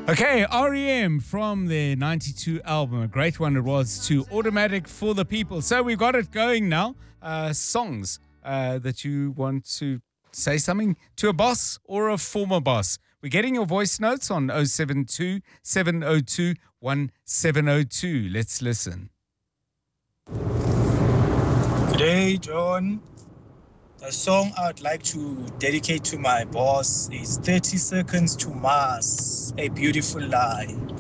Okay, REM from their 92 album, a great one it was, to Automatic for the People. So we've got it going now. Songs that you want to say something to a boss or a former boss. We're getting your voice notes on 072 702 1702. Let's listen. Good day, John. The song I'd like to dedicate to my boss is 30 Seconds to Mars, A Beautiful Lie.